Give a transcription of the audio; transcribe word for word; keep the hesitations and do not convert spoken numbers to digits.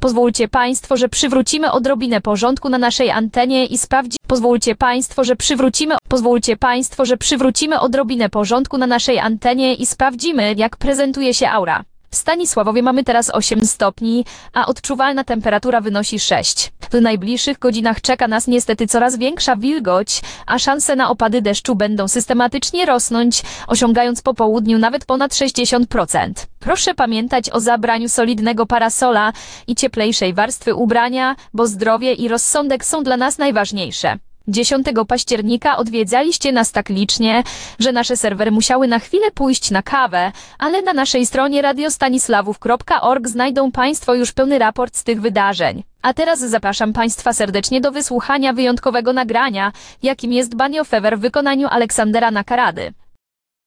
Pozwólcie Państwo, że przywrócimy odrobinę porządku na naszej antenie i sprawdzi... Pozwólcie Państwo, że przywrócimy... Pozwólcie Państwo, że przywrócimy odrobinę porządku na naszej antenie i sprawdzimy, jak prezentuje się aura. W Stanisławowie mamy teraz osiem stopni, a odczuwalna temperatura wynosi sześć. W najbliższych godzinach czeka nas niestety coraz większa wilgoć, a szanse na opady deszczu będą systematycznie rosnąć, osiągając po południu nawet ponad sześćdziesiąt procent. Proszę pamiętać o zabraniu solidnego parasola i cieplejszej warstwy ubrania, bo zdrowie i rozsądek są dla nas najważniejsze. dziesiątego października odwiedzaliście nas tak licznie, że nasze serwery musiały na chwilę pójść na kawę, ale na naszej stronie radio stanisławów kropka org znajdą Państwo już pełny raport z tych wydarzeń. A teraz zapraszam Państwa serdecznie do wysłuchania wyjątkowego nagrania, jakim jest Banio Fever w wykonaniu Aleksandera Nakarady.